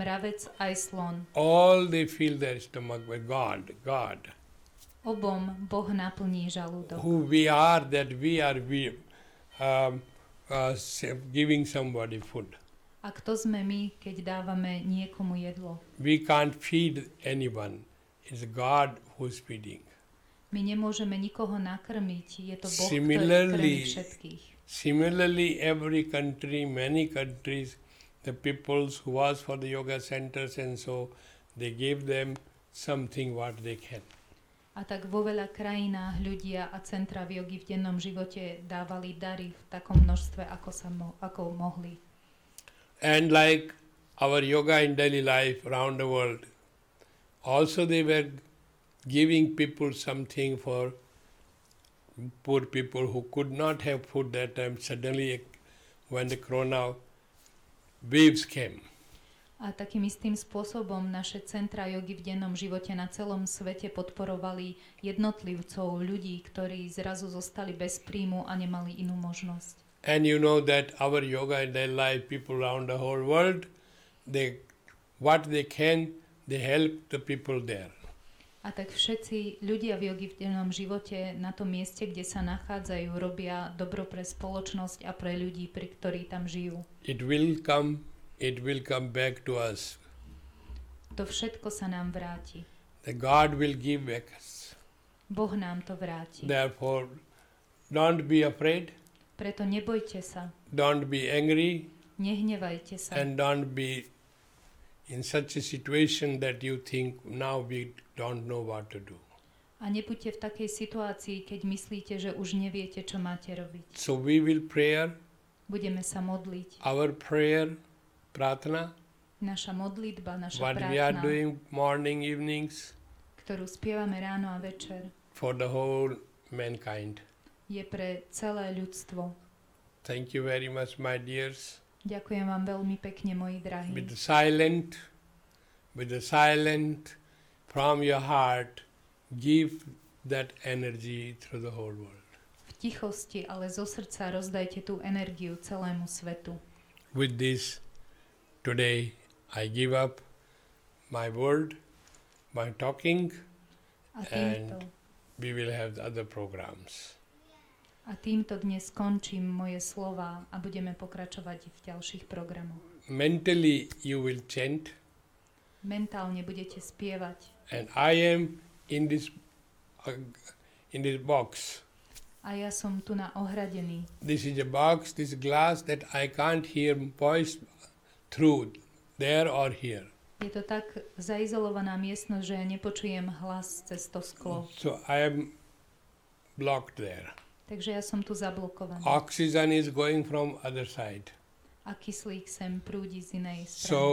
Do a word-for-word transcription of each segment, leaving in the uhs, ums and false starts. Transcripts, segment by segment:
mravec aj slon. All they fill their stomach with God, God. Obom Boh naplní žalúdok. Who we are, that we are we, um, uh, giving somebody food. A kto sme my, keď dávame niekomu jedlo? We can't feed anyone. It's God who's feeding. My nemôžeme nikoho nakrmiť. Je to Boh, Similarly, ktorý krmí všetkých. Similarly, every country, many countries, the peoples who was for the yoga centers and so, they gave them something what they can. A tak vo veľa krajinách ľudia a centra v jogi v dennom živote dávali dary v takom množstve, ako, sa mo- ako mohli. And like our yoga in daily life around the world, also they were giving people something for poor people who could not have food that time. Suddenly, when the corona waves came. A takým istým spôsobom naše centra jogy v dennom živote na celom svete podporovali jednotlivcov, ľudí, ktorí zrazu zostali bez príjmu a nemali inú možnosť. And you know that our yoga in their life, people around the whole world, they, what they can, they help the people there. A tak všetci ľudia v jogi v dennom živote na tom mieste, kde sa nachádzajú, robia dobro pre spoločnosť a pre ľudí, pri ktorí tam žijú. It will come, it will come back to us. To všetko sa nám vráti. The God will give back us. Boh nám to vráti. Therefore, don't be afraid. Preto nebojte sa. Don't be angry. Nehnevajte sa. And don't be in such a situation that you think now we don't know what to do. A nebuďte v takej situácii, keď myslíte, že už neviete, čo máte robiť. So we will pray. Budeme sa modliť. Our prayer, pratna, naša modlitba, naša what prátna, we are doing morning, evenings, ktorú spievame ráno a večer, for the whole mankind. je pre celé ľudstvo. Thank you very much, my dears. Ďakujem vám veľmi pekne, moji drahí. With the silent, with the silent, from your heart, give that energy through the whole world. V tichosti, ale zo srdca rozdajte tú energiu celému svetu. With this, today I give up my word, my talking, A týmto, and we will have the other programs. a týmto dnes skončím moje slova a budeme pokračovať v ďalších programoch. Mentally you will chant. Mentálne budete spievať. And I am in this uh, in this box. A ja som tu na ohradený. This is a box, this glass that I can't hear voice through there or here. Je to tak zaizolovaná miestnosť, že ja nepočujem hlas cez to sklo. So I am blocked there. Takže ja som tu zablokovaný. Oxygen is going from other side. A kyslík sem prúdi z inej strany. So,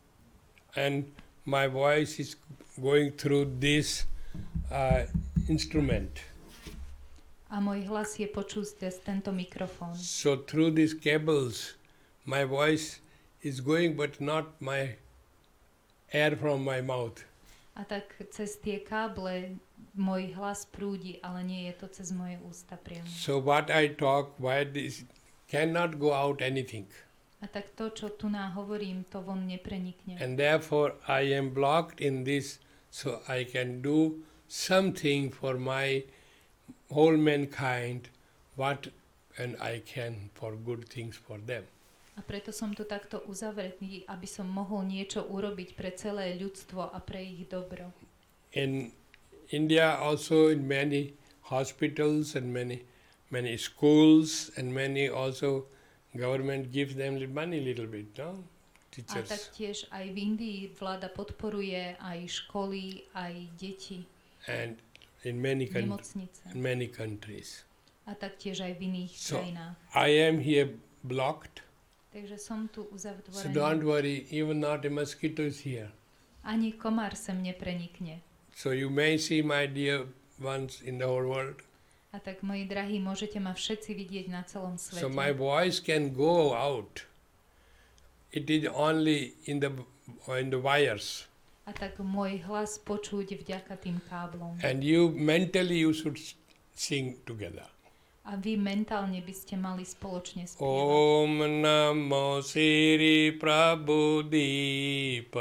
and my voice is going through this uh, instrument. A môj hlas je počuť cez tento mikrofón. So through these cables, my voice is going, but not my air from my mouth. A tak cez tie káble môj hlas prúdi, ale nie je to cez moje ústa priamo. So what I talk, why this cannot go out anything. A tak to, čo tu na hovorím, to von neprenikne. And therefore I am blocked in this, so I can do something for my whole mankind, what and I can for good things for them. A preto som tu takto uzavretý, aby som mohol niečo urobiť pre celé ľudstvo a pre ich dobro. In India also in many hospitals and many many schools and many also government gives them money little bit, no? A Teachers. taktiež aj v Indii vláda podporuje aj školy, aj deti, And in many coun- nemocnice. in many countries. A taktiež aj v iných So krajinách. I am here blocked. Takže som tu So uzavretý. don't worry, even not a mosquito is here. Ani komár sem neprenikne. So you may see my dear ones in the whole world. A tak, moji drahí, môžete ma všetci vidieť na celom svete. So my voice can go out. It is only in the in the wires. A tak môj hlas počuť vďaka tým káblom. And you mentally you should sing together. A vy mentálne by ste mali spoločne spievať. Om Namo Sri Prabhudeep.